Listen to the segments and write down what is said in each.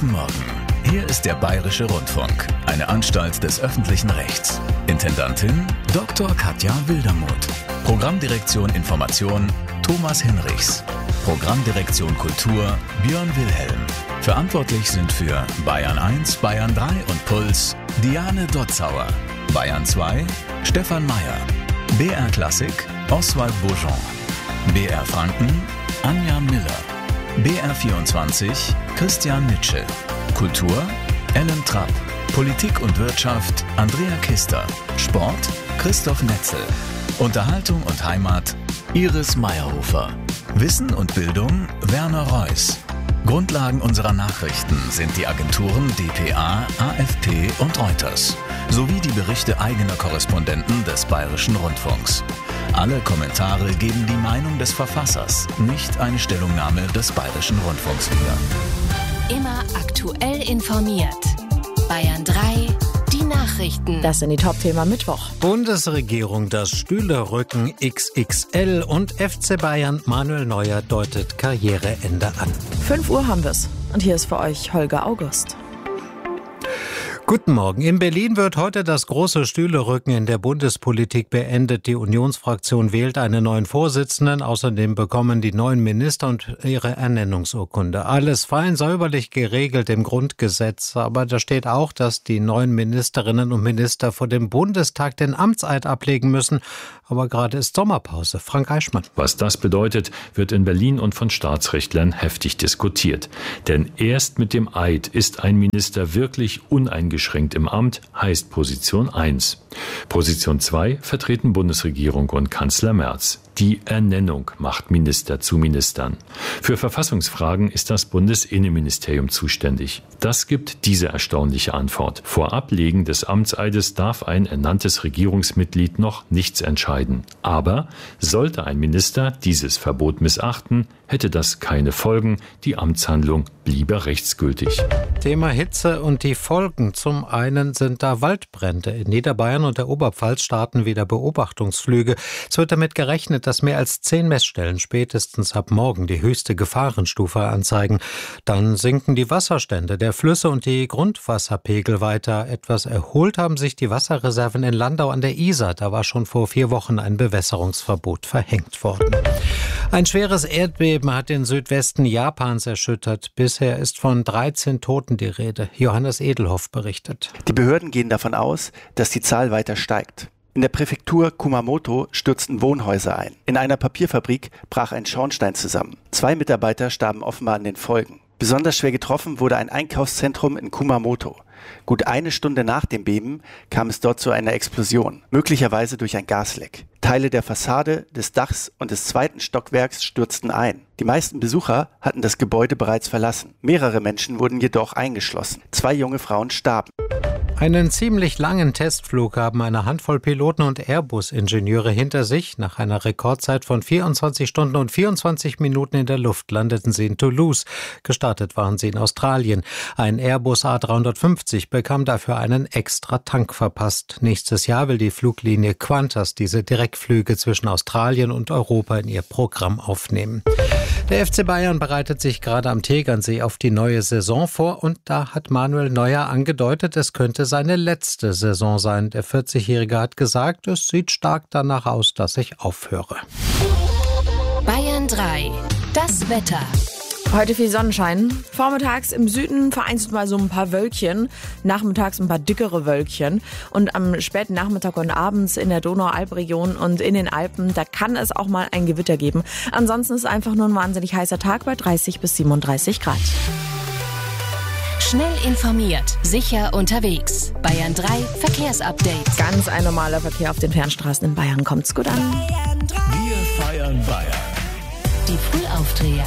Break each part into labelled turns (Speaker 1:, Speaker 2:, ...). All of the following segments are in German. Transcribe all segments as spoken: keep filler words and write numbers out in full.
Speaker 1: Guten Morgen. Hier ist der Bayerische Rundfunk, eine Anstalt des öffentlichen Rechts. Intendantin Doktor Katja Wildermuth. Programmdirektion Information Thomas Hinrichs. Programmdirektion Kultur Björn Wilhelm. Verantwortlich sind für Bayern eins, Bayern drei und Puls Diane Dotzauer. Bayern zwei Stefan Meyer. B R Klassik Oswald Beaujean. B R Franken Anja Miller. B R vierundzwanzig Christian Nitsche. Kultur Ellen Trapp. Politik und Wirtschaft Andrea Kister. Sport Christoph Netzel. Unterhaltung und Heimat Iris Meyerhofer. Wissen und Bildung Werner Reuss. Grundlagen unserer Nachrichten sind die Agenturen D P A, A F P und Reuters sowie die Berichte eigener Korrespondenten des Bayerischen Rundfunks. Alle Kommentare geben die Meinung des Verfassers, nicht eine Stellungnahme des Bayerischen Rundfunks wieder.
Speaker 2: Immer aktuell informiert. Bayern drei, die Nachrichten.
Speaker 3: Das sind die Top-Themen Mittwoch.
Speaker 4: Bundesregierung, das Stühlerücken X X L und F C Bayern Manuel Neuer deutet Karriereende an.
Speaker 3: fünf Uhr haben wir's. Und hier ist für euch Holger August.
Speaker 4: Guten Morgen. In Berlin wird heute das große Stühlerücken in der Bundespolitik beendet. Die Unionsfraktion wählt einen neuen Vorsitzenden. Außerdem bekommen die neuen Minister und ihre Ernennungsurkunde. Alles fein säuberlich geregelt im Grundgesetz. Aber da steht auch, dass die neuen Ministerinnen und Minister vor dem Bundestag den Amtseid ablegen müssen. Aber gerade ist Sommerpause. Frank Eichmann.
Speaker 5: Was das bedeutet, wird in Berlin und von Staatsrechtlern heftig diskutiert. Denn erst mit dem Eid ist ein Minister wirklich uneingeschränkt im Amt, heißt Position eins. Position zwei vertreten Bundesregierung und Kanzler Merz. Die Ernennung macht Minister zu Ministern. Für Verfassungsfragen ist das Bundesinnenministerium zuständig. Das gibt diese erstaunliche Antwort. Vor Ablegen des Amtseides darf ein ernanntes Regierungsmitglied noch nichts entscheiden. Aber sollte ein Minister dieses Verbot missachten, hätte das keine Folgen. Die Amtshandlung bliebe rechtsgültig.
Speaker 4: Thema Hitze und die Folgen. Zum einen sind da Waldbrände. In Niederbayern und der Oberpfalz starten wieder Beobachtungsflüge. Es wird damit gerechnet, dass mehr als zehn Messstellen spätestens ab morgen die höchste Gefahrenstufe anzeigen. Dann sinken die Wasserstände der Flüsse und die Grundwasserpegel weiter. Etwas erholt haben sich die Wasserreserven in Landau an der Isar. Da war schon vor vier Wochen ein Bewässerungsverbot verhängt worden. Ein schweres Erdbeben hat den Südwesten Japans erschüttert. Bisher ist von dreizehn Toten die Rede. Johannes Edelhoff berichtet.
Speaker 6: Die Behörden gehen davon aus, dass die Zahl weiter steigt. In der Präfektur Kumamoto stürzten Wohnhäuser ein. In einer Papierfabrik brach ein Schornstein zusammen. Zwei Mitarbeiter starben offenbar an den Folgen. Besonders schwer getroffen wurde ein Einkaufszentrum in Kumamoto. Gut eine Stunde nach dem Beben kam es dort zu einer Explosion, möglicherweise durch ein Gasleck. Teile der Fassade, des Dachs und des zweiten Stockwerks stürzten ein. Die meisten Besucher hatten das Gebäude bereits verlassen. Mehrere Menschen wurden jedoch eingeschlossen. Zwei junge Frauen starben.
Speaker 4: Einen ziemlich langen Testflug haben eine Handvoll Piloten und Airbus-Ingenieure hinter sich. Nach einer Rekordzeit von vierundzwanzig Stunden und vierundzwanzig Minuten in der Luft landeten sie in Toulouse. Gestartet waren sie in Australien. Ein Airbus A dreihundertfünfzig bekam dafür einen extra Tank verpasst. Nächstes Jahr will die Fluglinie Qantas diese Direktflüge zwischen Australien und Europa in ihr Programm aufnehmen. Der F C Bayern bereitet sich gerade am Tegernsee auf die neue Saison vor und da hat Manuel Neuer angedeutet, es könnte seine letzte Saison sein. Der vierzigjährige hat gesagt, es sieht stark danach aus, dass ich aufhöre.
Speaker 2: Bayern drei, das Wetter.
Speaker 3: Heute viel Sonnenschein. Vormittags im Süden vereinzelt mal so ein paar Wölkchen. Nachmittags ein paar dickere Wölkchen. Und am späten Nachmittag und abends in der Donau-Alb-Region und in den Alpen, da kann es auch mal ein Gewitter geben. Ansonsten ist es einfach nur ein wahnsinnig heißer Tag bei dreißig bis siebenunddreißig Grad.
Speaker 2: Schnell informiert, sicher unterwegs. Bayern drei Verkehrsupdate.
Speaker 3: Ganz ein normaler Verkehr auf den Fernstraßen in Bayern. Kommt's gut an.
Speaker 1: Wir feiern Bayern.
Speaker 2: Die Frühaufdreher.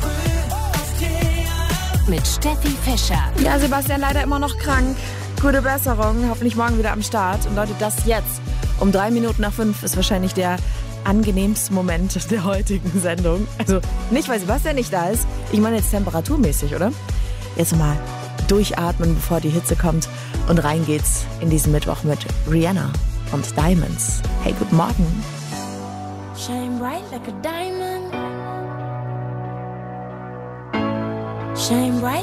Speaker 2: Mit Steffi Fischer.
Speaker 3: Ja, Sebastian leider immer noch krank. Gute Besserung, hoffentlich morgen wieder am Start. Und Leute, das jetzt um drei Minuten nach fünf ist wahrscheinlich der angenehmste Moment der heutigen Sendung. Also nicht, weil Sebastian nicht da ist. Ich meine jetzt temperaturmäßig, oder? Jetzt mal durchatmen, bevor die Hitze kommt. Und rein geht's in diesen Mittwoch mit Rihanna und Diamonds. Hey, guten Morgen.
Speaker 7: Shine bright like a diamond. Shine bright.